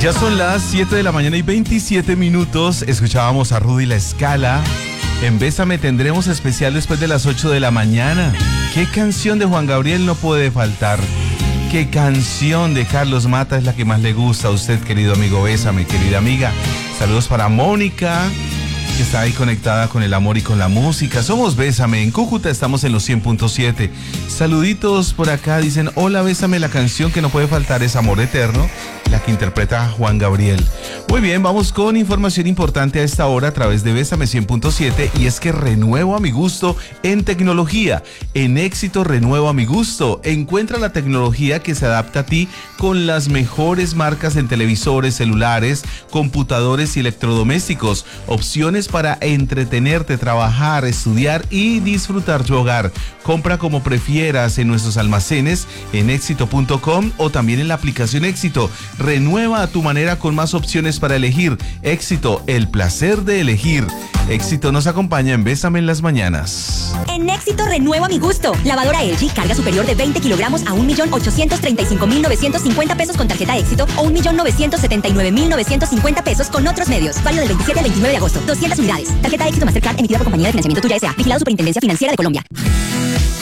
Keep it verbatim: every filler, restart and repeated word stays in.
Ya son las siete de la mañana y veintisiete minutos. Escuchábamos a Rudy La Scala. En Bésame tendremos especial después de las ocho de la mañana. ¿Qué canción de Juan Gabriel no puede faltar? ¿Qué canción de Carlos Mata es la que más le gusta a usted, querido amigo Bésame, querida amiga? Saludos para Mónica, que está ahí conectada con el amor y con la música. Somos Bésame, en Cúcuta estamos en los cien punto siete. Saluditos por acá, dicen, hola Bésame, la canción que no puede faltar es Amor Eterno, la que interpreta Juan Gabriel. Muy bien, vamos con información importante a esta hora a través de Bésame cien punto siete, y es que renuevo a mi gusto en tecnología. En Éxito renuevo a mi gusto. Encuentra la tecnología que se adapta a ti con las mejores marcas en televisores, celulares, computadores y electrodomésticos. Opciones para entretenerte, trabajar, estudiar y disfrutar tu hogar. Compra como prefieras en nuestros almacenes en éxito punto com o también en la aplicación Éxito. Renueva a tu manera con más opciones para elegir. Éxito, el placer de elegir. Éxito nos acompaña en Bésame en las mañanas. En Éxito renuevo a mi gusto. Lavadora L G, carga superior de veinte kilogramos a un millón ochocientos treinta y cinco mil novecientos cincuenta pesos con tarjeta Éxito o un millón novecientos setenta y nueve mil novecientos cincuenta pesos con otros medios. Válido del veintisiete al veintinueve de agosto. doscientas unidades. Tarjeta Éxito Mastercard emitida por Compañía de Financiamiento Tuya S A. Vigilado Superintendencia Financiera de Colombia.